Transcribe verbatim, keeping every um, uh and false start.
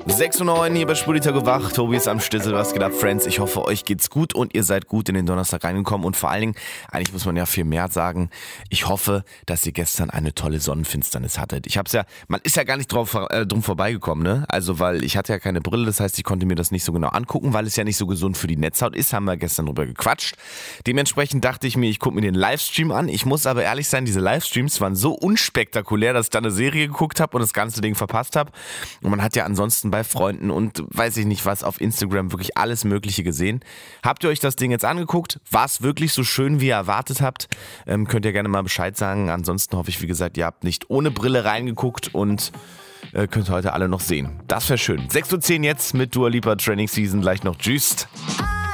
sechs Uhr neun hier bei Spulita gewacht. Tobi ist am Stissel. Was geht ab, Friends? Ich hoffe, euch geht's gut und ihr seid gut in den Donnerstag reingekommen. Und vor allen Dingen, eigentlich muss man ja viel mehr sagen, ich hoffe, dass ihr gestern eine tolle Sonnenfinsternis hattet. Ich hab's ja, man ist ja gar nicht drauf, äh, drum vorbeigekommen, ne? Also, weil ich hatte ja keine Brille, das heißt, ich konnte mir das nicht so genau angucken, weil es ja nicht so gesund für die Netzhaut ist. Haben wir gestern drüber gequatscht. Dementsprechend dachte ich mir, ich gucke mir den Livestream an. Ich muss aber ehrlich sein, diese Livestreams waren so unspektakulär, dass ich da eine Serie geguckt habe und das ganze Ding verpasst habe. Und man hat ja ansonsten bei Freunden und weiß ich nicht was auf Instagram wirklich alles Mögliche gesehen. Habt ihr euch das Ding jetzt angeguckt? War es wirklich so schön, wie ihr erwartet habt? Ähm, könnt ihr gerne mal Bescheid sagen. Ansonsten hoffe ich, wie gesagt, ihr habt nicht ohne Brille reingeguckt und äh, könnt heute alle noch sehen. Das wäre schön. sechs Uhr zehn jetzt mit Dua Lipa Training Season, gleich noch Juiced.